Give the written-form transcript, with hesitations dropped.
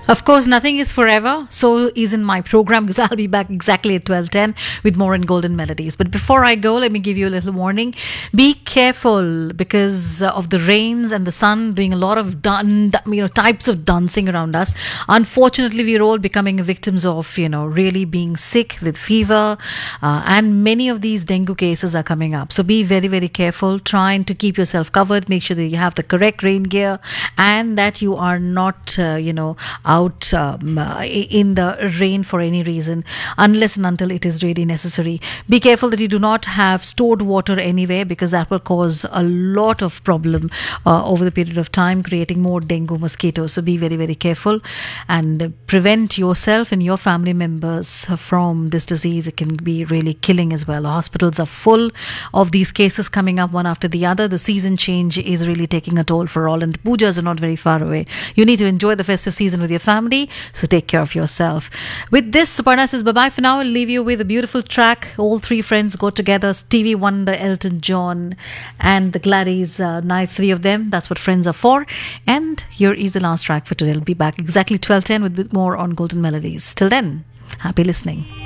Of course, nothing is forever. So is in my program because I'll be back exactly at 12:10 with more in Golden Melodies. But before I go, let me give you a little warning. Be careful because of the rains and the sun doing a lot of types of dancing around us. Unfortunately, we're all becoming victims of really being sick with fever, and many of these dengue cases are coming up. So be very very careful. Trying to keep yourself covered. Make sure that you have the correct rain gear and that you are not out in the rain for any reason unless and until it is really necessary. Be careful that you do not have stored water anywhere because that will cause a lot of problem over the period of time, creating more dengue mosquitoes. So be very very careful and prevent yourself and your family members from this disease. It can be really killing as well. Hospitals are full of these cases coming up one after the other. The season change is really taking a toll for all, and the pujas are not very far away. You need to enjoy the festive season with your family, so take care of yourself. With this, Suparna says bye-bye for now. I'll leave you with a beautiful track. All three friends go together. Stevie Wonder, Elton John and the Gladys Knight, three of them. That's what friends are for. And here is the last track for today. I'll be back exactly 12:10 with more on Golden Melodies. Till then, happy listening.